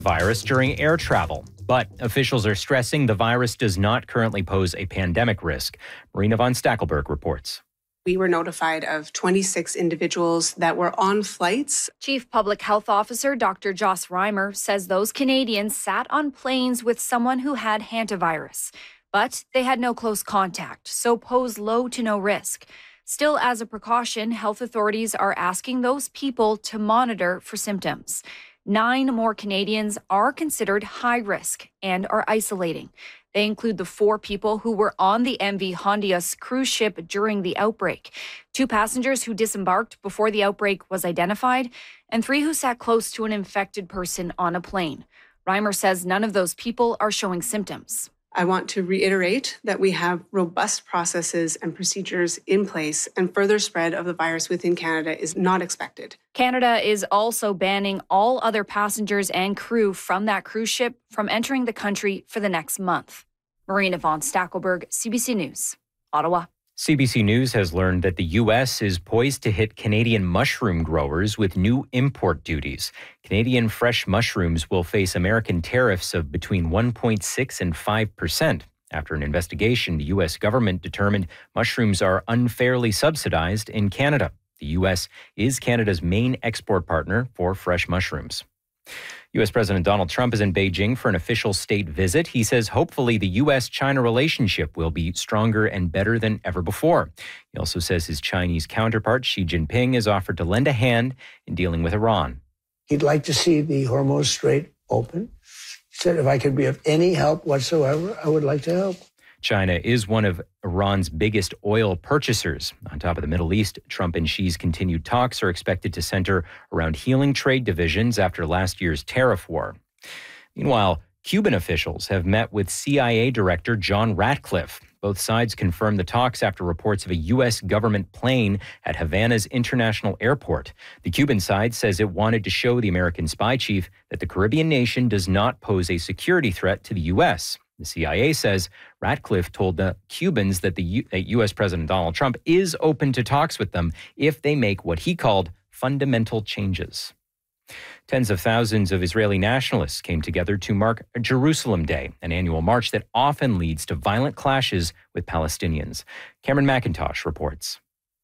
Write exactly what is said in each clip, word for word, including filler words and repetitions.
virus during air travel. But officials are stressing the virus does not currently pose a pandemic risk. Marina von Stackelberg reports. We were notified of twenty-six individuals that were on flights. Chief Public Health Officer Doctor Joss Reimer says those Canadians sat on planes with someone who had hantavirus, but they had no close contact, so pose low to no risk. Still, as a precaution, health authorities are asking those people to monitor for symptoms. Nine more Canadians are considered high risk and are isolating. They include the four people who were on the M V Hondias cruise ship during the outbreak, two passengers who disembarked before the outbreak was identified, and three who sat close to an infected person on a plane. Reimer says none of those people are showing symptoms. I want to reiterate that we have robust processes and procedures in place, and further spread of the virus within Canada is not expected. Canada is also banning all other passengers and crew from that cruise ship from entering the country for the next month. Marina von Stackelberg, C B C News, Ottawa. C B C News has learned that the U S is poised to hit Canadian mushroom growers with new import duties. Canadian fresh mushrooms will face American tariffs of between one point six and five percent. After an investigation, the U S government determined mushrooms are unfairly subsidized in Canada. The U S is Canada's main export partner for fresh mushrooms. U S President Donald Trump is in Beijing for an official state visit. He says hopefully the U S China relationship will be stronger and better than ever before. He also says his Chinese counterpart, Xi Jinping, has offered to lend a hand in dealing with Iran. He'd like to see the Hormuz Strait open. He said if I could be of any help whatsoever, I would like to help. China is one of Iran's biggest oil purchasers. On top of the Middle East, Trump and Xi's continued talks are expected to center around healing trade divisions after last year's tariff war. Meanwhile, Cuban officials have met with C I A Director John Ratcliffe. Both sides confirmed the talks after reports of a U S government plane at Havana's International Airport. The Cuban side says it wanted to show the American spy chief that the Caribbean nation does not pose a security threat to the U S. The C I A says Ratcliffe told the Cubans that the U- that U S President Donald Trump is open to talks with them if they make what he called fundamental changes. Tens of thousands of Israeli nationalists came together to mark Jerusalem Day, an annual march that often leads to violent clashes with Palestinians. Cameron McIntosh reports.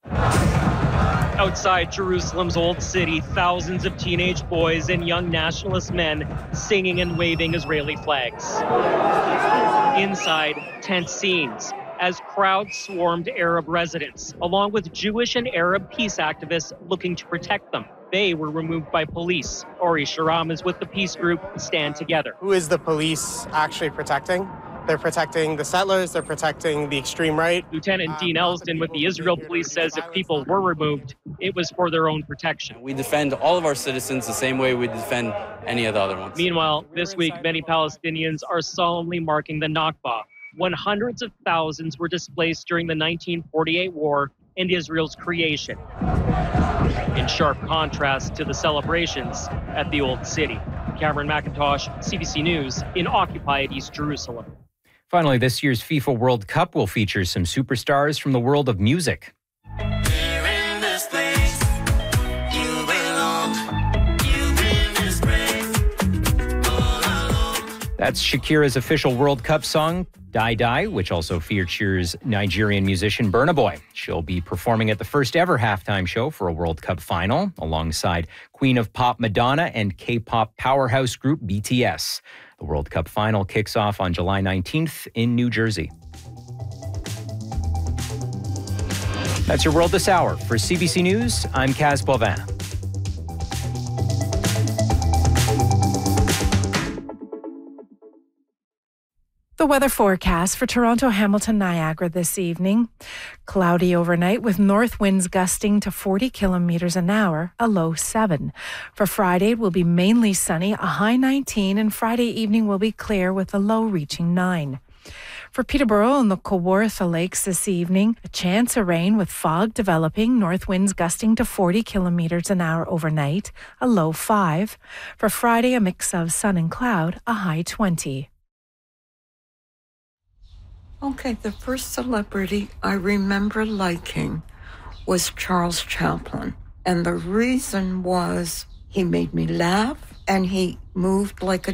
Outside Jerusalem's Old City, thousands of teenage boys and young nationalist men singing and waving Israeli flags. Inside, tense scenes as crowds swarmed Arab residents, along with Jewish and Arab peace activists looking to protect them. They were removed by police. Ori Sharam is with the peace group Stand Together. Who is the police actually protecting? They're protecting the settlers, they're protecting the extreme right. Lieutenant Dean Elston with the Israel Police says if people were removed, it was for their own protection. We defend all of our citizens the same way we defend any of the other ones. Meanwhile, this week, many Palestinians are solemnly marking the Nakba, when hundreds of thousands were displaced during the nineteen forty-eight war and Israel's creation. In sharp contrast to the celebrations at the Old City. Cameron McIntosh, C B C News, in occupied East Jerusalem. Finally, this year's FIFA World Cup will feature some superstars from the world of music. That's Shakira's official World Cup song, Die Die, which also features Nigerian musician Burna Boy. She'll be performing at the first ever halftime show for a World Cup final, alongside Queen of Pop Madonna and K-pop powerhouse group B T S. The World Cup final kicks off on July nineteenth in New Jersey. That's your World This Hour. For C B C News, I'm Kaz Bovin. The weather forecast for Toronto, Hamilton, Niagara this evening. Cloudy overnight with north winds gusting to forty kilometers an hour, a low seven. For Friday, it will be mainly sunny, a high nineteen, and Friday evening will be clear with a low reaching nine. For Peterborough and the Kawartha Lakes this evening, a chance of rain with fog developing, north winds gusting to forty kilometers an hour overnight, a low five. For Friday, a mix of sun and cloud, a high twenty. Okay, the first celebrity I remember liking was Charles Chaplin. And the reason was he made me laugh and he moved like a